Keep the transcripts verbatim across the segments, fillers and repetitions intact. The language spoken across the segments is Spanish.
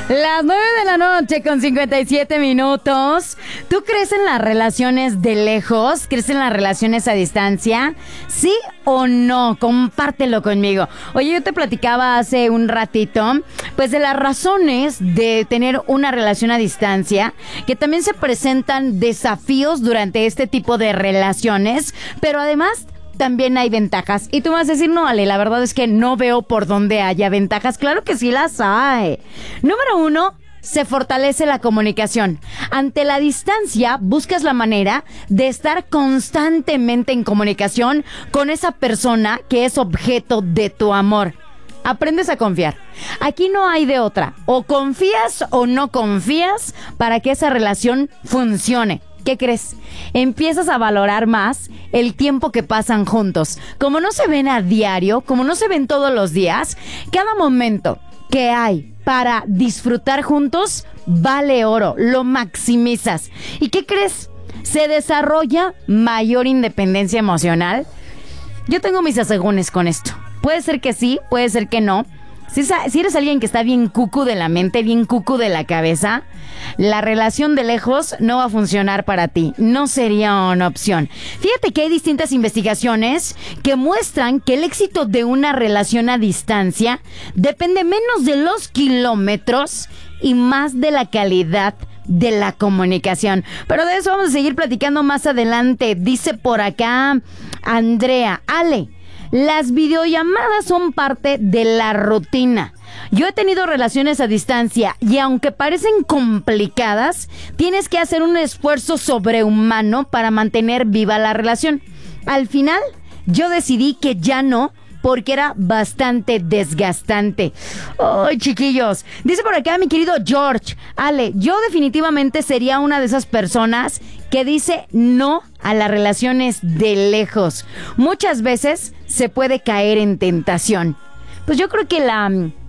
Las nueve de la noche con cincuenta y siete minutos. ¿Tú crees en las relaciones de lejos? ¿Crees en las relaciones a distancia? ¿Sí o no? Compártelo conmigo. Oye, yo te platicaba hace un ratito, pues de las razones de tener una relación a distancia, que también se presentan desafíos durante este tipo de relaciones, pero además también hay ventajas. Y tú me vas a decir, no, Ale, la verdad es que no veo por dónde haya ventajas. Claro que sí las hay. Número uno, se fortalece la comunicación. Ante la distancia, buscas la manera de estar constantemente en comunicación con esa persona que es objeto de tu amor. Aprendes a confiar. Aquí no hay de otra. O confías o no confías para que esa relación funcione. ¿Qué crees? Empiezas a valorar más el tiempo que pasan juntos. Como no se ven a diario, como no se ven todos los días, cada momento que hay para disfrutar juntos vale oro, lo maximizas. ¿Y qué crees? Se desarrolla mayor independencia emocional. Yo tengo mis asegúnes con esto. Puede ser que sí, puede ser que no. Si, si eres alguien que está bien cucu de la mente, bien cucu de la cabeza, la relación de lejos no va a funcionar para ti. No sería una opción. Fíjate que hay distintas investigaciones que muestran que el éxito de una relación a distancia depende menos de los kilómetros y más de la calidad de la comunicación. Pero de eso vamos a seguir platicando más adelante. Dice por acá Andrea, Ale, las videollamadas son parte de la rutina. Yo he tenido relaciones a distancia y aunque parecen complicadas, tienes que hacer un esfuerzo sobrehumano para mantener viva la relación. Al final, yo decidí que ya no, porque era bastante desgastante. ¡Ay, chiquillos! Dice por acá mi querido George, Ale, yo definitivamente sería una de esas personas que dice no a las relaciones de lejos. Muchas veces se puede caer en tentación. Pues yo creo que la...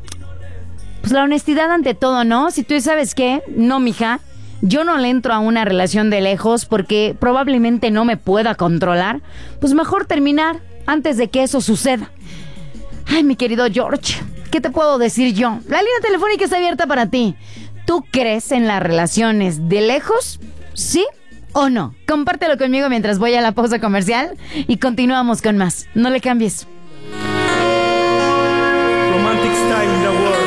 Pues la honestidad ante todo, ¿no? Si tú sabes qué, no, mija, yo no le entro a una relación de lejos porque probablemente no me pueda controlar, pues mejor terminar antes de que eso suceda. Ay, mi querido George, ¿qué te puedo decir yo? La línea telefónica está abierta para ti. ¿Tú crees en las relaciones de lejos? ¿Sí o no? Compártelo conmigo mientras voy a la pausa comercial y continuamos con más. No le cambies. Romantic Style in the World.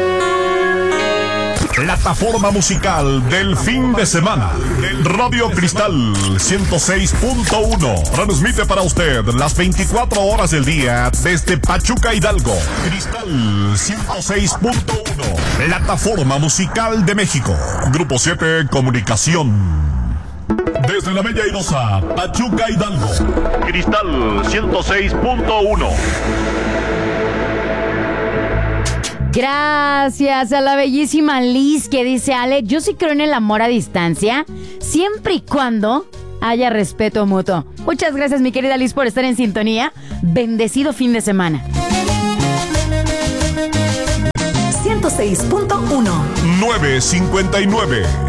Plataforma musical del fin de semana. Radio Cristal ciento seis punto uno transmite para usted las veinticuatro horas del día desde Pachuca, Hidalgo. Cristal ciento seis punto uno, Plataforma musical de México. Grupo siete Comunicación. Desde la Bella Airosa, Pachuca, Hidalgo. Cristal ciento seis punto uno. Gracias a la bellísima Liz que dice, Ale, yo sí creo en el amor a distancia, siempre y cuando haya respeto mutuo. Muchas gracias, mi querida Liz, por estar en sintonía. Bendecido fin de semana. ciento seis punto uno. nueve cincuenta y nueve.